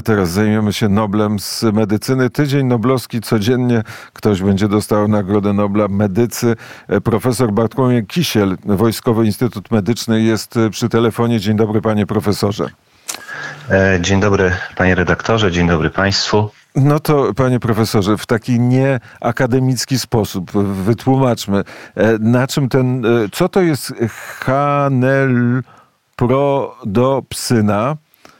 teraz zajmiemy się Noblem z medycyny. Tydzień noblowski codziennie. Ktoś będzie dostał Nagrodę Nobla medycy. Profesor Bartłomiej Kisiel, Wojskowy Instytut Medyczny, jest przy telefonie. Dzień dobry, panie profesorze. Dzień dobry, panie redaktorze, dzień dobry państwu. No to, panie profesorze, w taki nieakademicki sposób wytłumaczmy, na czym co to jest hanelprodopsyna,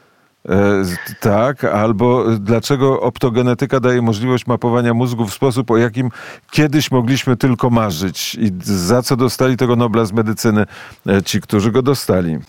tak, albo dlaczego optogenetyka daje możliwość mapowania mózgu w sposób, o jakim kiedyś mogliśmy tylko marzyć i za co dostali tego Nobla z medycyny ci, którzy go dostali?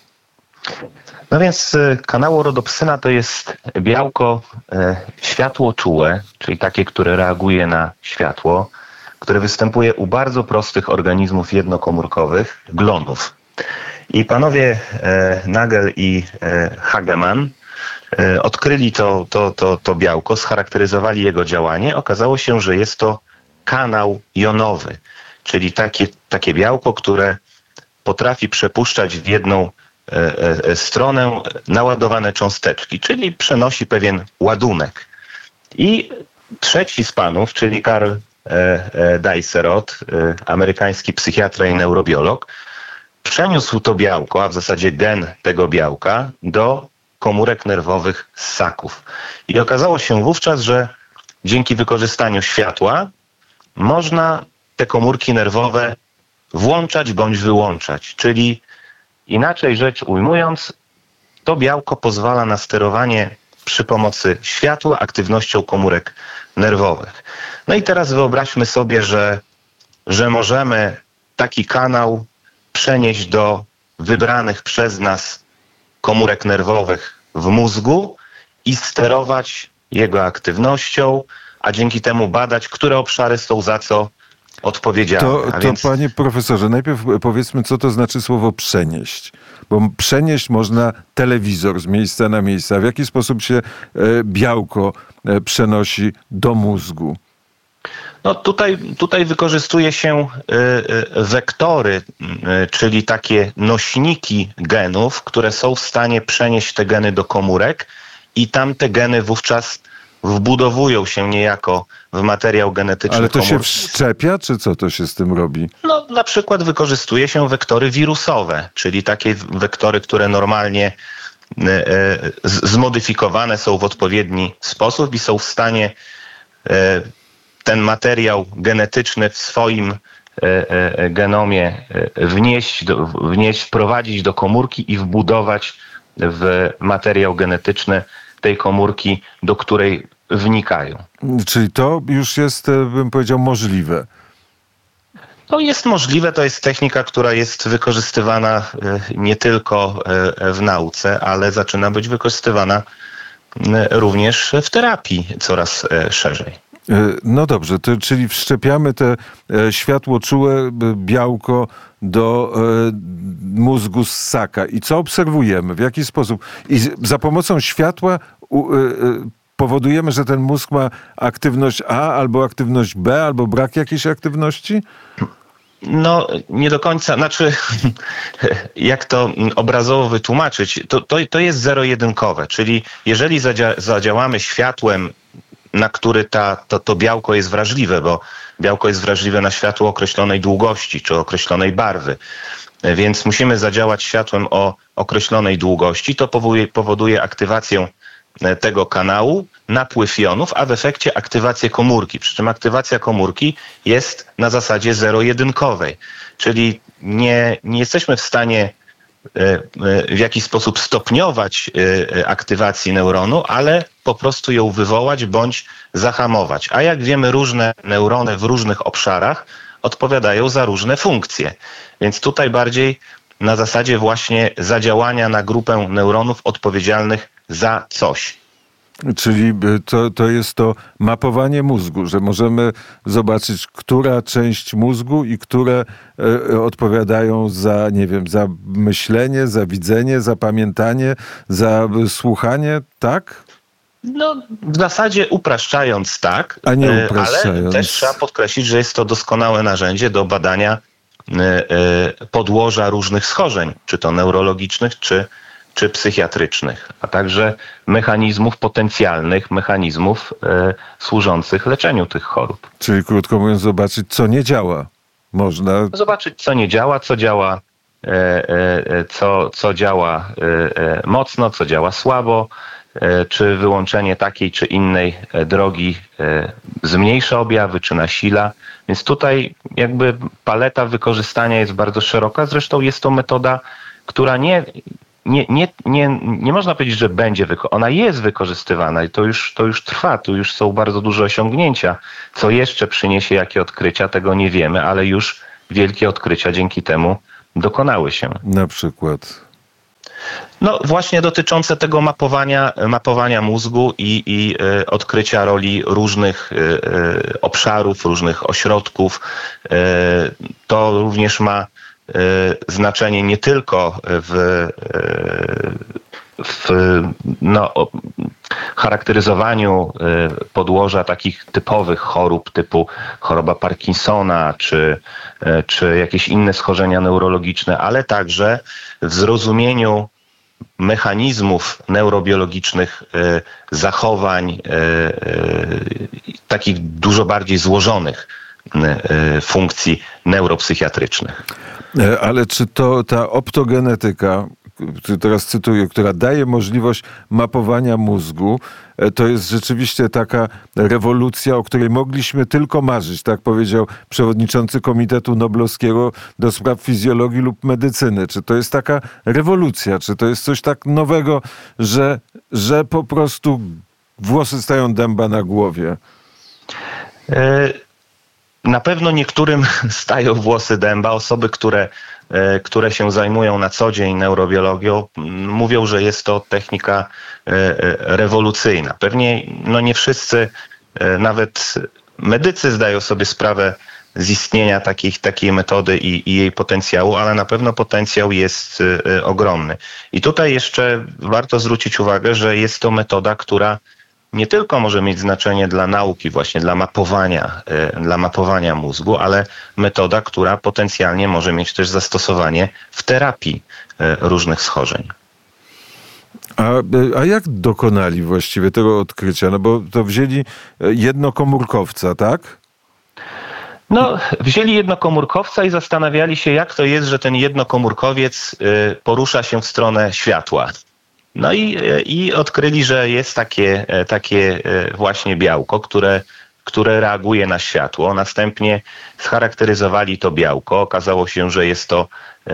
No więc kanałorodopsyna to jest białko światłoczułe, czyli takie, które reaguje na światło, które występuje u bardzo prostych organizmów jednokomórkowych, glonów. I panowie Nagel i Hagemann odkryli to białko, scharakteryzowali jego działanie. Okazało się, że jest to kanał jonowy, czyli takie białko, które potrafi przepuszczać w jedną stronę naładowane cząsteczki, czyli przenosi pewien ładunek. I trzeci z panów, czyli Karl Dicerot, amerykański psychiatra i neurobiolog, przeniósł to białko, a w zasadzie gen tego białka, do komórek nerwowych ssaków. I okazało się wówczas, że dzięki wykorzystaniu światła można te komórki nerwowe włączać bądź wyłączać, czyli inaczej rzecz ujmując, to białko pozwala na sterowanie przy pomocy światła aktywnością komórek nerwowych. No i teraz wyobraźmy sobie, że możemy taki kanał przenieść do wybranych przez nas komórek nerwowych w mózgu i sterować jego aktywnością, a dzięki temu badać, które obszary są za co odpowiedzialne. To panie profesorze, najpierw powiedzmy, co to znaczy słowo przenieść. Bo przenieść można telewizor z miejsca na miejsce. A w jaki sposób się białko przenosi do mózgu? No tutaj wykorzystuje się wektory, czyli takie nośniki genów, które są w stanie przenieść te geny do komórek i tam te geny wówczas wbudowują się niejako w materiał genetyczny Ale to komórki. się wszczepia, czy co to się z tym robi? No, na przykład wykorzystuje się wektory wirusowe, czyli takie wektory, które normalnie zmodyfikowane są w odpowiedni sposób i są w stanie ten materiał genetyczny w swoim genomie wprowadzić do komórki i wbudować w materiał genetyczny tej komórki, do której wnikają. Czyli to już jest, bym powiedział, możliwe. To jest możliwe, to jest technika, która jest wykorzystywana nie tylko w nauce, ale zaczyna być wykorzystywana również w terapii coraz szerzej. No dobrze, czyli wszczepiamy te światłoczułe białko do mózgu ssaka. I co obserwujemy? W jaki sposób? I za pomocą światła powodujemy, że ten mózg ma aktywność A albo aktywność B, albo brak jakiejś aktywności? No, nie do końca. Znaczy, jak to obrazowo wytłumaczyć, to jest zero-jedynkowe. Czyli jeżeli zadziałamy światłem, na który to białko jest wrażliwe, bo białko jest wrażliwe na światło określonej długości czy określonej barwy. Więc musimy zadziałać światłem o określonej długości. To powoduje aktywację tego kanału, napływ jonów, a w efekcie aktywację komórki. Przy czym aktywacja komórki jest na zasadzie zero-jedynkowej. Czyli nie jesteśmy w stanie w jakiś sposób stopniować aktywacji neuronu, ale po prostu ją wywołać bądź zahamować. A jak wiemy, różne neurony w różnych obszarach odpowiadają za różne funkcje. Więc tutaj bardziej na zasadzie właśnie zadziałania na grupę neuronów odpowiedzialnych za coś. Czyli to jest to mapowanie mózgu, że możemy zobaczyć, która część mózgu i które odpowiadają za, nie wiem, za myślenie, za widzenie, za pamiętanie, za słuchanie, tak? No, w zasadzie upraszczając tak, a nie upraszczając. Ale też trzeba podkreślić, że jest to doskonałe narzędzie do badania podłoża różnych schorzeń, czy to neurologicznych, czy czy psychiatrycznych, a także mechanizmów potencjalnych, mechanizmów służących leczeniu tych chorób. Czyli krótko mówiąc, zobaczyć, co nie działa. Można zobaczyć, co nie działa, co działa, co działa mocno, co działa słabo, czy wyłączenie takiej czy innej drogi zmniejsza objawy, czy nasila. Więc tutaj jakby paleta wykorzystania jest bardzo szeroka. Zresztą jest to metoda, która nie można powiedzieć, że będzie ona jest wykorzystywana i to już trwa, tu już są bardzo duże osiągnięcia. Co jeszcze przyniesie, jakie odkrycia, tego nie wiemy, ale już wielkie odkrycia dzięki temu dokonały się. Na przykład? No właśnie dotyczące tego mapowania mózgu i odkrycia roli różnych obszarów, różnych ośrodków. To również ma znaczenie nie tylko w charakteryzowaniu podłoża takich typowych chorób typu choroba Parkinsona czy jakieś inne schorzenia neurologiczne, ale także w zrozumieniu mechanizmów neurobiologicznych zachowań takich dużo bardziej złożonych funkcji neuropsychiatrycznych. Ale czy to ta optogenetyka, teraz cytuję, która daje możliwość mapowania mózgu, to jest rzeczywiście taka rewolucja, o której mogliśmy tylko marzyć, tak powiedział przewodniczący Komitetu Noblowskiego do spraw fizjologii lub medycyny. Czy to jest taka rewolucja? Czy to jest coś tak nowego, że po prostu włosy stają dęba na głowie? Na pewno niektórym stają włosy dęba. Osoby, które się zajmują na co dzień neurobiologią, mówią, że jest to technika rewolucyjna. Pewnie nie wszyscy, nawet medycy zdają sobie sprawę z istnienia takiej metody i jej potencjału, ale na pewno potencjał jest ogromny. I tutaj jeszcze warto zwrócić uwagę, że jest to metoda, która nie tylko może mieć znaczenie dla nauki, właśnie dla mapowania mózgu, ale metoda, która potencjalnie może mieć też zastosowanie w terapii różnych schorzeń. A jak dokonali właściwie tego odkrycia? No bo to wzięli jednokomórkowca, tak? No, wzięli jednokomórkowca i zastanawiali się, jak to jest, że ten jednokomórkowiec porusza się w stronę światła. No i odkryli, że jest takie właśnie białko, które reaguje na światło. Następnie scharakteryzowali to białko. Okazało się, że jest to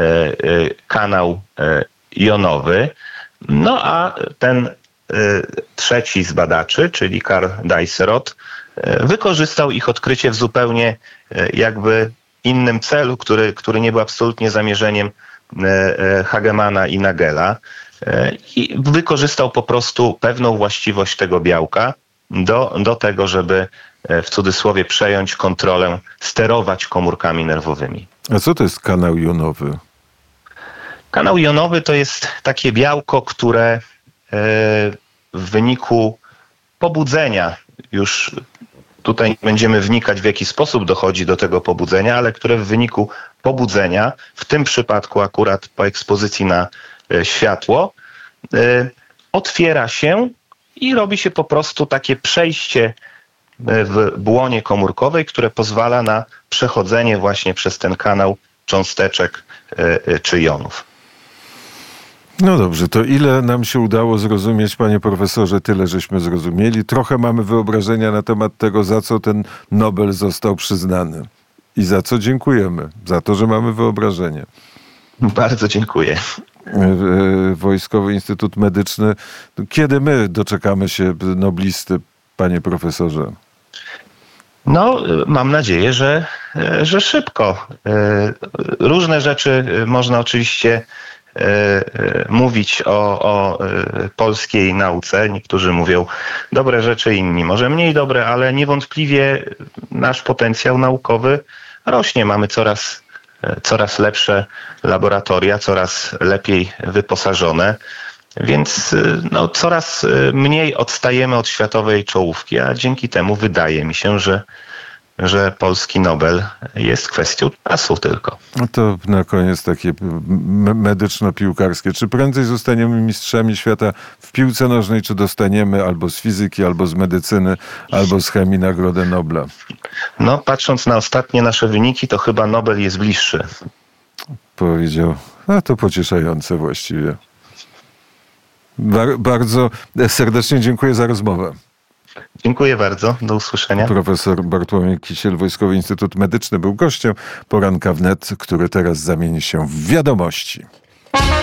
kanał jonowy. No a ten trzeci z badaczy, czyli Karl Dicerot, wykorzystał ich odkrycie w zupełnie jakby innym celu, który nie był absolutnie zamierzeniem Hagemana i Nagela. I wykorzystał po prostu pewną właściwość tego białka do tego, żeby w cudzysłowie przejąć kontrolę, sterować komórkami nerwowymi. A co to jest kanał jonowy? Kanał jonowy to jest takie białko, które w wyniku pobudzenia, już tutaj nie będziemy wnikać, w jaki sposób dochodzi do tego pobudzenia, ale które w wyniku pobudzenia, w tym przypadku akurat po ekspozycji na światło, otwiera się i robi się po prostu takie przejście w błonie komórkowej, które pozwala na przechodzenie właśnie przez ten kanał cząsteczek czy jonów. No dobrze, to ile nam się udało zrozumieć, panie profesorze? Tyle żeśmy zrozumieli. Trochę mamy wyobrażenia na temat tego, za co ten Nobel został przyznany. I za co dziękujemy. Za to, że mamy wyobrażenie. Bardzo dziękuję. Wojskowy Instytut Medyczny. Kiedy my doczekamy się noblisty, panie profesorze? No, mam nadzieję, że szybko. Różne rzeczy można oczywiście mówić o polskiej nauce. Niektórzy mówią dobre rzeczy, inni może mniej dobre, ale niewątpliwie nasz potencjał naukowy rośnie. Mamy coraz lepsze laboratoria, coraz lepiej wyposażone, więc coraz mniej odstajemy od światowej czołówki, a dzięki temu wydaje mi się, że że polski Nobel jest kwestią czasu tylko. No to na koniec takie medyczno-piłkarskie. Czy prędzej zostaniemy mistrzami świata w piłce nożnej, czy dostaniemy albo z fizyki, albo z medycyny, albo z chemii Nagrodę Nobla? No, patrząc na ostatnie nasze wyniki, to chyba Nobel jest bliższy. Powiedział, a to pocieszające właściwie. Bardzo serdecznie dziękuję za rozmowę. Dziękuję bardzo. Do usłyszenia. Profesor Bartłomiej Kisiel, Wojskowy Instytut Medyczny, był gościem Poranka Wnet, który teraz zamieni się w wiadomości.